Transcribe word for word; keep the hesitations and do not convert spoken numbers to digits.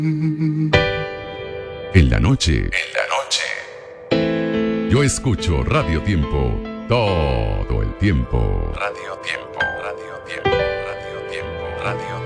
En la noche, en la noche, yo escucho Radio Tiempo todo el tiempo. Radio Tiempo, Radio Tiempo, Radio Tiempo, Radio